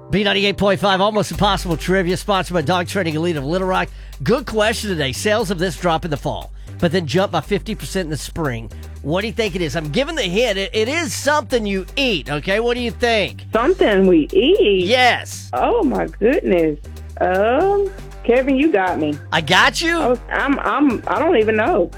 B98.5, Almost Impossible Trivia, sponsored by Dog Training Elite of Little Rock. Good question today. Sales of this drop in the fall, but then jump by 50% in the spring. What do you think it is? I'm giving the hint. It is something you eat, okay? What do you think? Something we eat? Yes. Oh, my goodness. Kevin, you got me. I got you? I don't even know.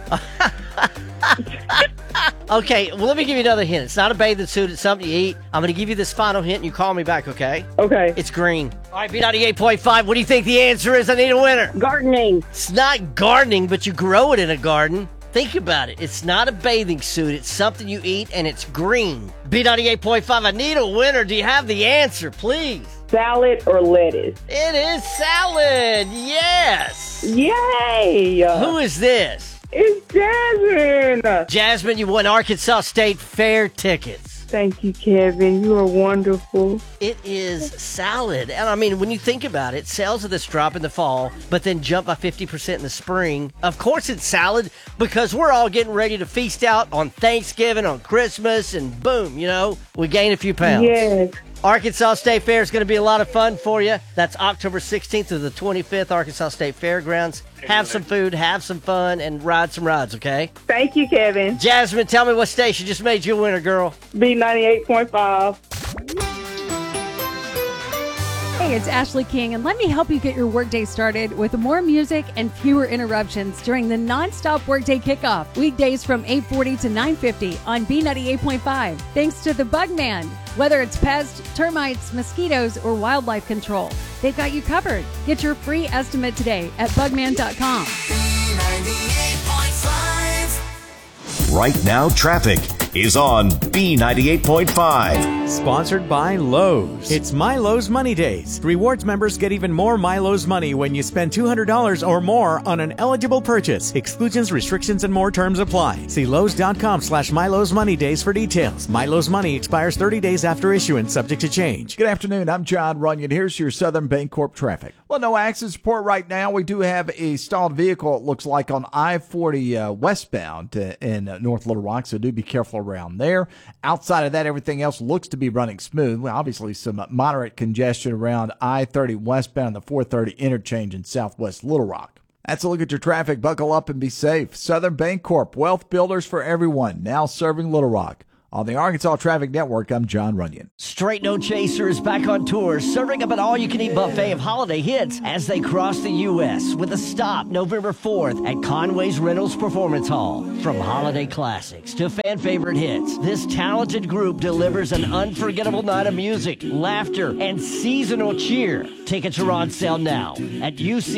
Okay, well, let me give you another hint. It's not a bathing suit. It's something you eat. I'm going to give you this final hint, and you call me back, okay? Okay. It's green. All right, B98.5, what do you think the answer is? I need a winner. Gardening. It's not gardening, but you grow it in a garden. Think about it. It's not a bathing suit. It's something you eat, and it's green. B98.5, I need a winner. Do you have the answer, please? Salad or lettuce? It is salad. Yes. Yay. Who is this? It's Jasmine. Jasmine, you won Arkansas State Fair tickets. Thank you, Kevin. You are wonderful. It is salad. And I mean, when you think about it, sales of this drop in the fall, but then jump by 50% in the spring. Of course it's salad because we're all getting ready to feast out on Thanksgiving, on Christmas, and boom, we gain a few pounds. Yes. Arkansas State Fair is going to be a lot of fun for you. That's October 16th to the 25th, Arkansas State Fairgrounds. Have some food, have some fun, and ride some rides, okay? Thank you, Kevin. Jasmine, tell me what station just made you a winner, girl. B98.5. Hey, it's Ashley King, and let me help you get your workday started with more music and fewer interruptions during the nonstop workday kickoff, weekdays from 8:40 to 9:50 on B98.5. Thanks to the Bugman. Whether it's pests, termites, mosquitoes, or wildlife control, they've got you covered. Get your free estimate today at bugman.com. B98.5. Right now, traffic is on B98.5. Sponsored by Lowe's. It's My Lowe's Money Days. Rewards members get even more My Lowe's money when you spend $200 or more on an eligible purchase. Exclusions, restrictions, and more terms apply. See Lowe's.com/My Lowe's Money Days for details. My Lowe's Money expires 30 days after issuance, subject to change. Good afternoon. I'm John Runyon. Here's your Southern Bancorp traffic. Well, no accident report right now. We do have a stalled vehicle, it looks like, on I-40 westbound in North Little Rock, so do be careful around there. Outside of that, everything else looks to be running smooth. Well, obviously, some moderate congestion around I-30 westbound and the 430 interchange in southwest Little Rock. That's a look at your traffic. Buckle up and be safe. Southern Bancorp, wealth builders for everyone, now serving Little Rock. On the Arkansas Traffic Network, I'm John Runyon. Straight No Chaser is back on tour, serving up an all-you-can-eat buffet of holiday hits as they cross the U.S. with a stop November 4th at Conway's Reynolds Performance Hall. From holiday classics to fan-favorite hits, this talented group delivers an unforgettable night of music, laughter, and seasonal cheer. Tickets are on sale now at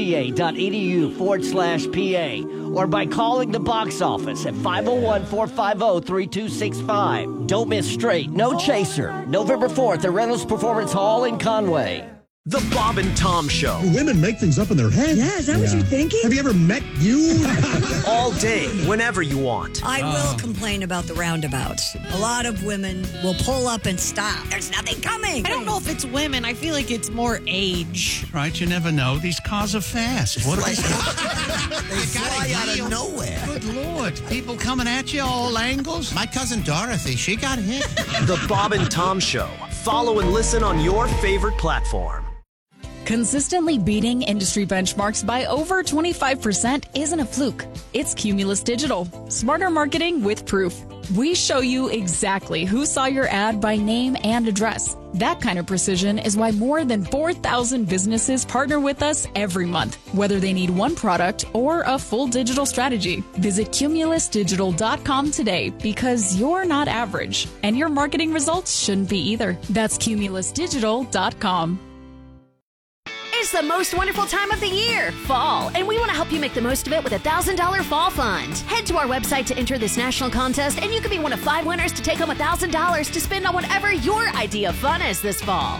uca.edu/PA or by calling the box office at 501-450-3265. Don't miss Straight No Chaser, November 4th at Reynolds Performance Hall in Conway. The Bob and Tom Show. Women make things up in their head. Yeah, is that what you're thinking? Have you ever met you? All day, whenever you want. I will complain about the roundabouts. A lot of women will pull up and stop. There's nothing coming. I don't know if it's women. I feel like it's more age. Right, you never know. These cars are fast. What They fly out of nowhere. Good Lord. People coming at you all angles. My cousin Dorothy, she got hit. The Bob and Tom Show. Follow and listen on your favorite platform. Consistently beating industry benchmarks by over 25% isn't a fluke. It's Cumulus Digital. Smarter marketing with proof. We show you exactly who saw your ad by name and address. That kind of precision is why more than 4,000 businesses partner with us every month, whether they need one product or a full digital strategy. Visit cumulusdigital.com today because you're not average, and your marketing results shouldn't be either. That's cumulusdigital.com. It's the most wonderful time of the year, fall, and we want to help you make the most of it with a $1,000 fall fund. Head to our website to enter this national contest, and you could be one of 5 winners to take home $1,000 to spend on whatever your idea of fun is this fall.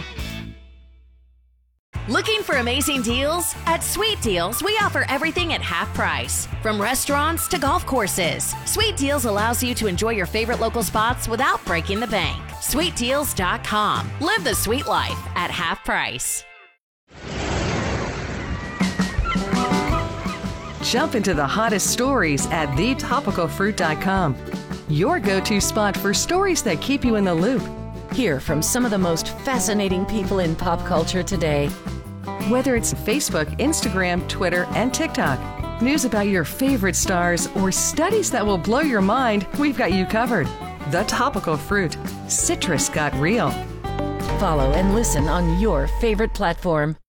Looking for amazing deals? At Sweet Deals, we offer everything at half price. From restaurants to golf courses, Sweet Deals allows you to enjoy your favorite local spots without breaking the bank. SweetDeals.com. Live the sweet life at half price. Jump into the hottest stories at thetopicalfruit.com. Your go-to spot for stories that keep you in the loop. Hear from some of the most fascinating people in pop culture today. Whether it's Facebook, Instagram, Twitter, and TikTok, news about your favorite stars, or studies that will blow your mind, we've got you covered. The Topical Fruit. Citrus got real. Follow and listen on your favorite platform.